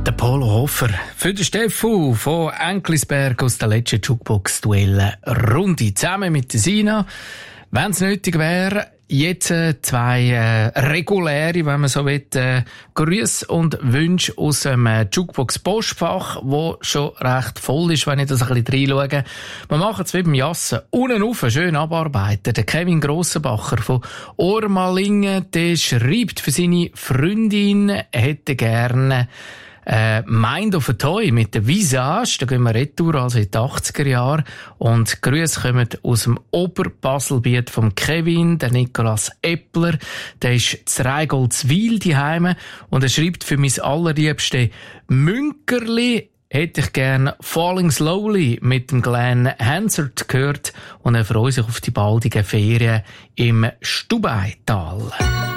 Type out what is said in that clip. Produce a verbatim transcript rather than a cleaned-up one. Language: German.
Der Polo Hofer für den Steffu von Enklisberg aus der letzten Jukebox-Duell-Runde. Zusammen mit der Sina, wenn es nötig wäre, jetzt äh, zwei äh, reguläre, wenn man so will, äh, Grüße und Wünsche aus dem äh, Jukebox-Postfach, wo schon recht voll ist, wenn ich das ein bisschen reinschaue. Wir machen es wie beim Jassen. Unten rauf, schön abarbeiten. Der Kevin Grossenbacher von Ormalingen, der schreibt für seine Freundin, hätte gerne Äh, Mind of a Toy mit der Visage, da gehen wir retour, also in die achtziger Jahre. Und die Grüße kommen aus dem Oberbaselbiet vom Kevin, der Nikolaus Eppler, der ist zu Reigoldswil daheim und er schreibt für mein allerliebste Münkerli, hätte ich gern Falling Slowly mit dem Glenn Hansard gehört und er freut sich auf die baldigen Ferien im Stubaital.